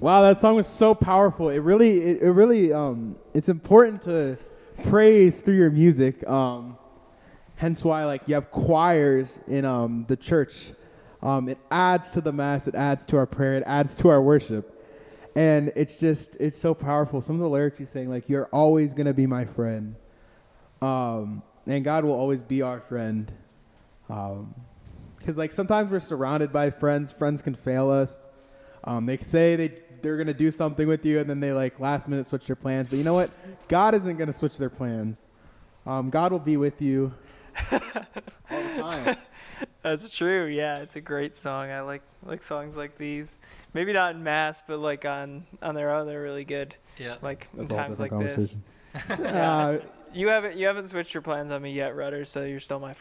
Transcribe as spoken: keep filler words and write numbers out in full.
Wow, that song was so powerful. It really, it, it really, um, it's important to praise through your music. Um, hence why, like, you have choirs in um the church. Um, it adds to the mass. It adds to our prayer. It adds to our worship. And it's just, it's so powerful. Some of the lyrics you sing, like, you're always gonna be my friend. Um, and God will always be our friend. Um, because like sometimes we're surrounded by friends. Friends can fail us. Um, they say they they're gonna do something with you, and then they like last minute switch their plans. But you know what? God isn't gonna switch their plans. Um, God will be with you all the time. That's true. Yeah, it's a great song. I like like songs like these. Maybe not in mass, but like on on their own, they're really good. Yeah. Like That's in all times different like this. conversation. uh, You haven't you haven't switched your plans on me yet, Rudder. So you're still my